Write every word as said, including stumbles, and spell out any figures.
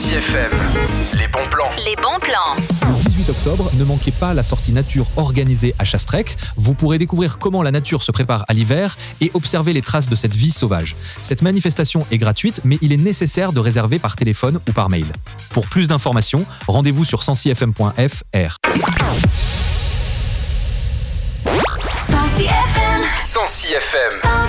Sancy F M, les bons plans. Les bons plans. Le dix-huit octobre, ne manquez pas la sortie nature organisée à Chastrec. Vous pourrez découvrir comment la nature se prépare à l'hiver et observer les traces de cette vie sauvage. Cette manifestation est gratuite, mais il est nécessaire de réserver par téléphone ou par mail. Pour plus d'informations, rendez-vous sur sancy f m point f r. Sancy F M. Sancy F M.